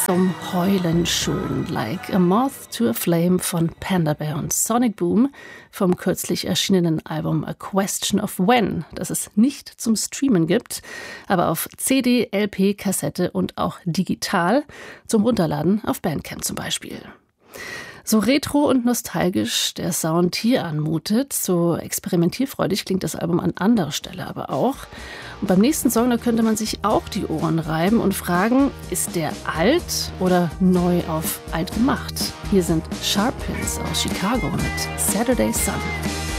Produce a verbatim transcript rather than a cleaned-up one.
zum Heulen schön. Like a Moth to a Flame von Panda Bear und Sonic Boom vom kürzlich erschienenen Album A Question of When, das es nicht zum Streamen gibt, aber auf C D, L P, Kassette und auch digital zum Runterladen auf Bandcamp zum Beispiel. So retro und nostalgisch der Sound hier anmutet, so experimentierfreudig klingt das Album an anderer Stelle aber auch. Und beim nächsten Song, da könnte man sich auch die Ohren reiben und fragen, ist der alt oder neu auf alt gemacht? Hier sind Sharpins aus Chicago mit Saturday Sun.